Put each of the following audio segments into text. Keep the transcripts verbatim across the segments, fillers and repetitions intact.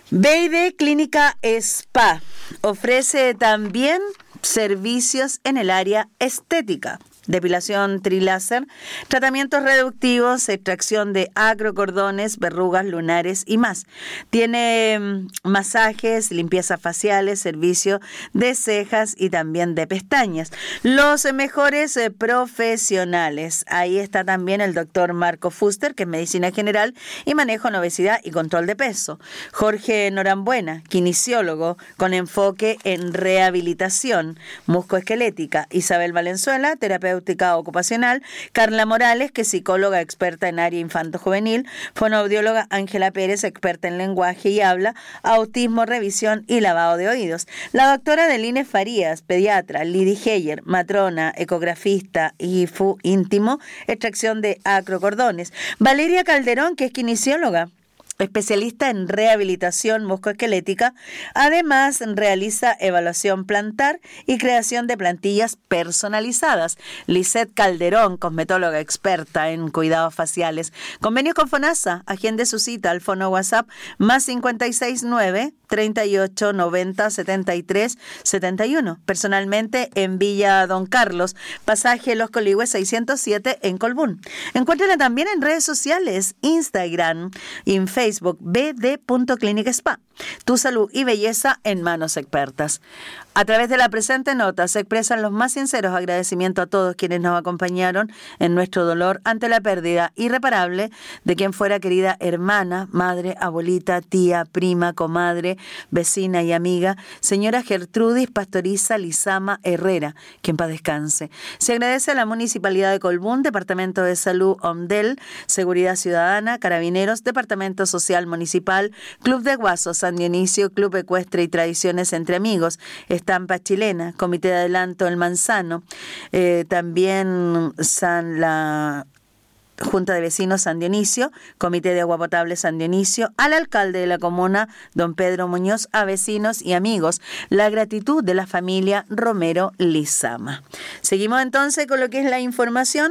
B y D Clínica Spa ofrece también servicios en el área estética. Depilación triláser, tratamientos reductivos, extracción de acrocordones, verrugas lunares y más. Tiene masajes, limpiezas faciales, servicio de cejas y también de pestañas. Los mejores eh, profesionales. Ahí está también el doctor Marco Fuster, que es medicina general y manejo en obesidad y control de peso. Jorge Norambuena, kinesiólogo con enfoque en rehabilitación muscoesquelética. Isabel Valenzuela, terapeuta ocupacional, Carla Morales, que es psicóloga experta en área infanto-juvenil, fonoaudióloga Ángela Pérez, experta en lenguaje y habla, autismo, revisión y lavado de oídos. La doctora Deline Farías, pediatra, Lidi Heyer, matrona, ecografista y I F U íntimo, extracción de acrocordones. Valeria Calderón, que es kinesióloga, especialista en rehabilitación muscoesquelética, además realiza evaluación plantar y creación de plantillas personalizadas. Lisette Calderón, cosmetóloga experta en cuidados faciales. Convenios con FONASA, agende su cita al fono WhatsApp más cincuenta y seis nueve, treinta y ocho, noventa, setenta y tres, setenta y uno. Personalmente en Villa Don Carlos, pasaje Los Coligües seiscientos siete en Colbún. Encuéntrala también en redes sociales, Instagram y en Facebook. Facebook b d punto clinic spa. Tu salud y belleza en manos expertas. A través de la presente nota se expresan los más sinceros agradecimientos a todos quienes nos acompañaron en nuestro dolor ante la pérdida irreparable de quien fuera querida hermana, madre, abuelita, tía, prima, comadre, vecina y amiga, señora Gertrudis Pastoriza Lizama Herrera, que en paz descanse. Se agradece a la Municipalidad de Colbún, Departamento de Salud OMDEL, Seguridad Ciudadana, Carabineros, Departamento Social Municipal, Club de Guasos San Dionisio, Club Ecuestre y Tradiciones Entre Amigos, Estampa Chilena, Comité de Adelanto El Manzano, eh, también San la Junta de Vecinos San Dionisio, Comité de Agua Potable San Dionisio, al alcalde de la comuna, don Pedro Muñoz, a vecinos y amigos, la gratitud de la familia Romero Lizama. Seguimos entonces con lo que es la información.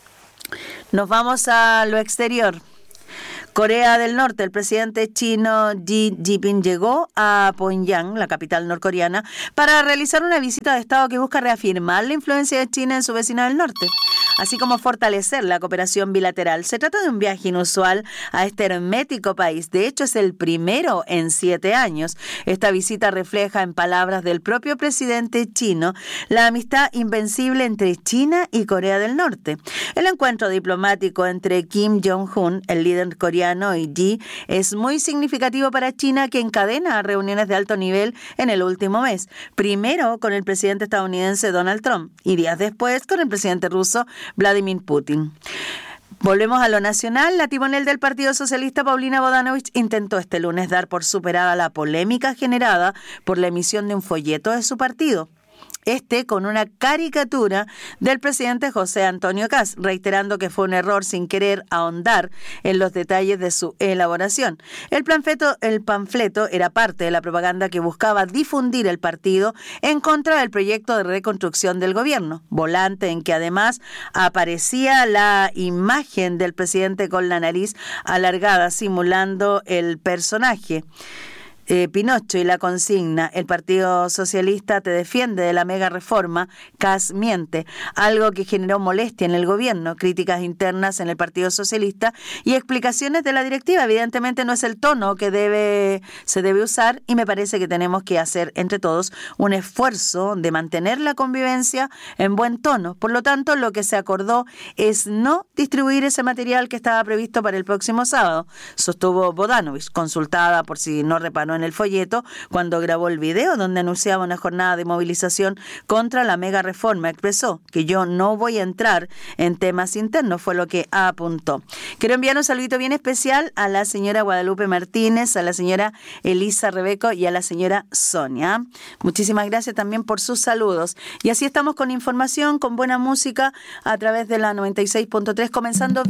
Nos vamos a lo exterior. Corea del Norte, el presidente chino Xi Jinping llegó a Pyongyang, la capital norcoreana, para realizar una visita de Estado que busca reafirmar la influencia de China en su vecina del norte, así como fortalecer la cooperación bilateral. Se trata de un viaje inusual a este hermético país. De hecho, es el primero en siete años. Esta visita refleja, en palabras del propio presidente chino, la amistad invencible entre China y Corea del Norte. El encuentro diplomático entre Kim Jong-un, el líder coreano, y Xi es muy significativo para China, que encadena reuniones de alto nivel en el último mes. Primero con el presidente estadounidense Donald Trump y días después con el presidente ruso Vladimir Putin. Volvemos a lo nacional. La timonel del Partido Socialista, Paulina Bodanovich, intentó este lunes dar por superada la polémica generada por la emisión de un folleto de su partido. Este con una caricatura del presidente José Antonio Kast, reiterando que fue un error sin querer ahondar en los detalles de su elaboración. El panfleto, el panfleto era parte de la propaganda que buscaba difundir el partido en contra del proyecto de reconstrucción del gobierno, volante en que además aparecía la imagen del presidente con la nariz alargada, simulando el personaje Eh, Pinocho y la consigna: el Partido Socialista te defiende de la mega reforma, Kast miente, algo que generó molestia en el gobierno, críticas internas en el Partido Socialista y explicaciones de la directiva. Evidentemente no es el tono que debe se debe usar, y me parece que tenemos que hacer entre todos un esfuerzo de mantener la convivencia en buen tono. Por lo tanto, lo que se acordó es no distribuir ese material que estaba previsto para el próximo sábado, sostuvo Bodanovich, consultada por si no reparó en el folleto cuando grabó el video donde anunciaba una jornada de movilización contra la mega reforma. Expresó que yo no voy a entrar en temas internos, fue lo que apuntó. Quiero enviar un saludito bien especial a la señora Guadalupe Martínez, a la señora Elisa Rebeco y a la señora Sonia. Muchísimas gracias también por sus saludos. Y así estamos con información, con buena música a través de la noventa y seis punto tres, comenzando